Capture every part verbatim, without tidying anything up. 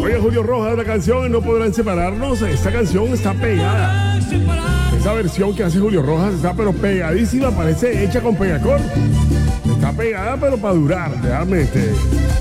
Oye, Julio Rojas, la canción No Podrán Separarnos. Esta canción está pegada. Esa versión que hace Julio Rojas está pero pegadísima, parece hecha con Pegacor. Está pegada pero para durar, realmente.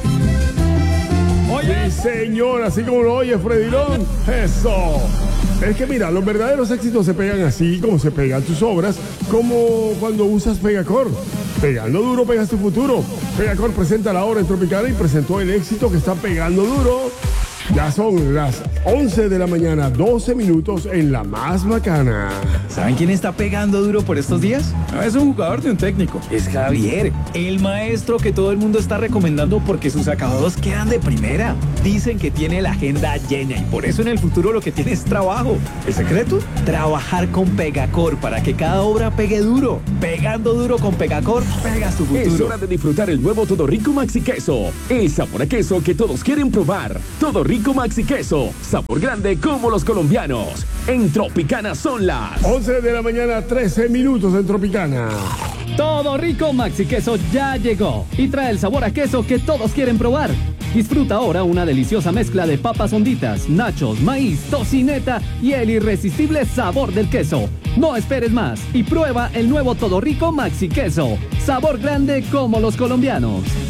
Oye. Sí, señor, así como lo oye Freddy Long. Eso. Es que mira, los verdaderos éxitos se pegan así como se pegan tus obras, como cuando usas Pegacor. Pegando duro, pegas tu futuro. Pegacor presenta la hora en Tropicana y presentó el éxito que está pegando duro. Ya son las once de la mañana, doce minutos en la más bacana. ¿Saben quién está pegando duro por estos días? No es un jugador de un técnico, es Javier, el maestro que todo el mundo está recomendando porque sus acabados quedan de primera. Dicen que tiene la agenda llena y por eso en el futuro lo que tiene es trabajo. ¿El secreto? Trabajar con Pegacor para que cada obra pegue duro. Pegando duro con Pegacor, pegas tu futuro. Es hora de disfrutar el nuevo Todo Rico Maxi Queso. El sabor a queso que todos quieren probar. Todo Rico Maxi Queso. Sabor grande como los colombianos. En Tropicana son las once de la mañana, trece minutos en Tropicana. Todo Rico Maxi Queso ya llegó y trae el sabor a queso que todos quieren probar. Disfruta ahora una deliciosa mezcla de papas honditas, nachos, maíz, tocineta y el irresistible sabor del queso. No esperes más y prueba el nuevo Todo Rico Maxi Queso. Sabor grande como los colombianos.